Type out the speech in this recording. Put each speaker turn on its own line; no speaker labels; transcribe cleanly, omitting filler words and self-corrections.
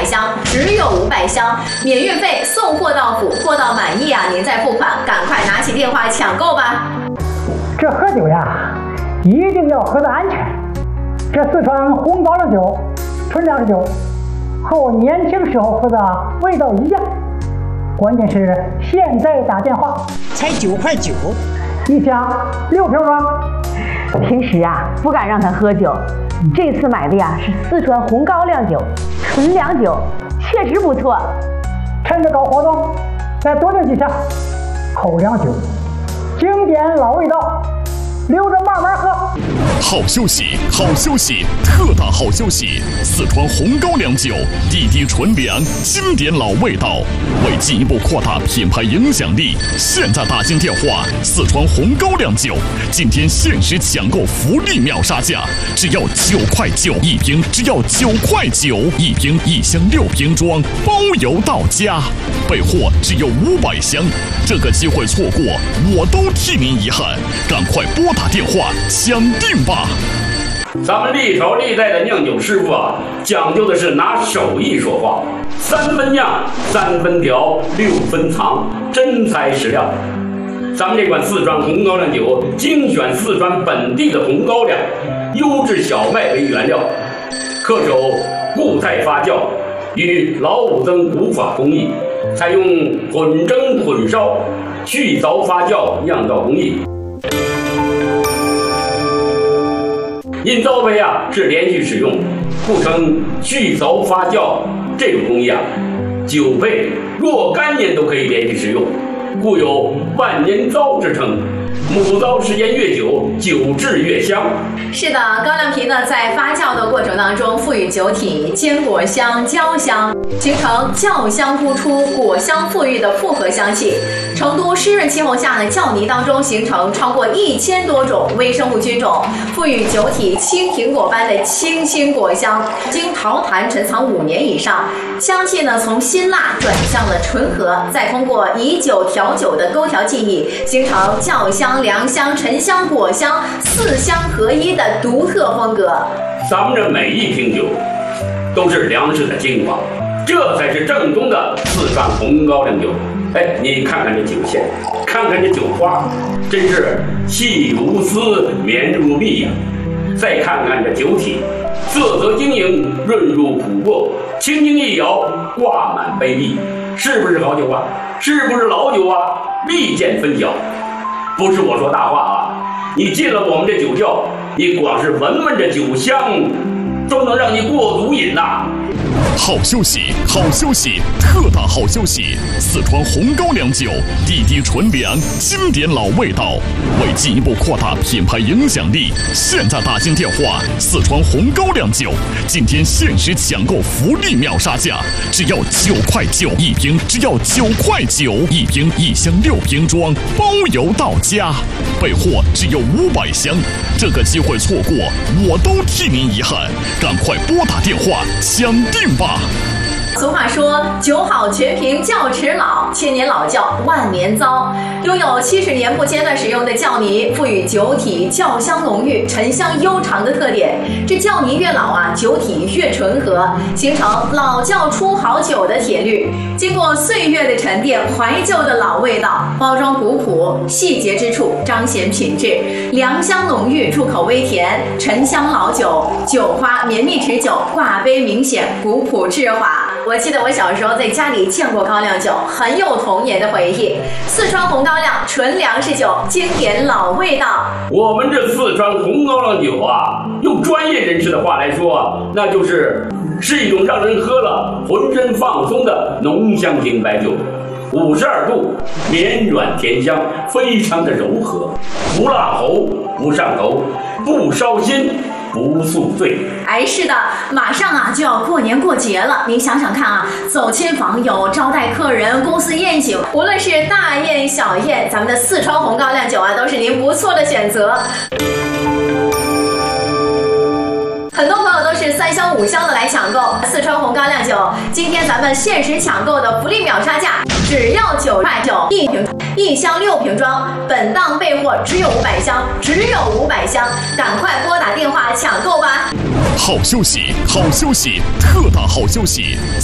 箱，只有500箱，免运费，送货到府，货到满意啊，您再付款，赶快拿起电话抢购吧。
这喝酒呀，一定要喝得安全。这四川红高粱酒、纯粮食酒，和我年轻时候喝的味道一样。关键是现在打电话才9.9块，一箱6瓶装。
平时啊不敢让他喝酒，这次买的呀是四川红高粱酒、纯粮酒，确实不错。
趁着搞活动，再多订几箱口粮酒，经典老味道，留着慢慢喝。
好消息，好消息，特大好消息！四川红高粱酒，滴滴纯粮，经典老味道。为进一步扩大品牌影响力，现在打进电话，四川红高粱酒今天限时抢购福利秒杀价，只要9.9块一瓶，只要9.9块一瓶，1箱6瓶装，包邮到家。备货只有500箱，这个机会错过，我都替您遗憾。赶快拨打电话抢定吧！
咱们历朝历代的酿酒师傅啊，讲究的是拿手艺说话，3分酿，3分调，6分藏，真材实料。咱们这款四川红高粱酒，精选四川本地的红高粱，优质小麦为原料，恪守固态发酵与老五增古法工艺，采用混蒸混烧、去凿发酵酿造工艺。因糟杯啊是连续使用，故称去凿发酵。这种工艺啊，酒杯若干年都可以连续使用，故有万年糟之称。母糟时间越久，酒质越香。
是的，高粱皮呢在发酵的过程当中，赋予酒体坚果香、焦香，形成酵香突出、果香馥郁的复合香气。成都湿润气候下呢，酵泥当中形成超过1000多种微生物菌种，赋予酒体青苹果般的清新果香。经陶坛陈藏5年以上，香气呢从辛辣转向了醇和，再通过以酒调酒的勾调技艺，形成酵香、凉香、沉香、果香4香合一的独特风格。
咱们这每一瓶酒都是粮食的精华，这才是正宗的四川红高粱酒。哎，你看看这酒线，看看这酒花，真是细如丝，绵如蜜呀！再看看这酒体，色泽晶莹，润入琥珀，轻轻一摇，挂满杯壁。是不是好酒啊？是不是老酒啊？立见分晓。不是我说大话啊！你进了我们这酒窖，你光是闻闻这酒香，都能让你过足瘾呐！
好消息，好消息，特大好消息！四川红高粱酒，滴滴纯粮，经典老味道。为进一步扩大品牌影响力，现在打进电话，四川红高粱酒今天限时抢购福利秒杀价，只要9.9块一瓶，只要9.9块一瓶，1箱6瓶装，包邮到家。备货只有500箱，这个机会错过，我都替您遗憾。赶快拨打电话抢定吧！
俗话说，酒好全凭窖池老，千年老窖万年糟。拥有70年不间断使用的窖泥，赋予酒体窖香浓郁、沉香悠长的特点。这窖泥越老啊，酒体越醇和，形成老窖出好酒的铁律。经过岁月的沉淀，怀旧的老味道，包装古朴，细节之处彰显品质。凉香浓郁，入口微甜，沉香老酒，酒花绵密持久，挂杯明显，古朴质华。我记得我小时候在家里见过高粱酒，很有童年的回忆。四川红高粱纯粮食酒，经典老味道。
我们这四川红高粱酒啊，用专业人士的话来说，那就是一种让人喝了浑身放松的浓香型白酒。52度，绵软甜香，非常的柔和，不辣喉，不上头，不烧心，不宿醉。
哎，是的，马上啊就要过年过节了，您想想看啊，走亲访友、招待客人、公司宴请，无论是大宴小宴，咱们的四川红高粱酒啊，都是您不错的选择。很多朋友都是3箱5箱的来抢购四川红高粱酒，今天咱们限时抢购的福利秒杀价，只要9.9块一瓶，1箱6瓶装，本档备货只有500箱，只有500箱，赶快拨打电话抢购吧！
好消息，好消息，特大好消息！